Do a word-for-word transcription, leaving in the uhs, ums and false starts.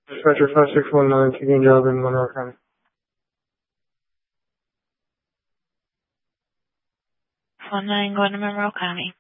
Dispatcher five six one nine, taking a job in Monroe County. one nine going to Monroe County.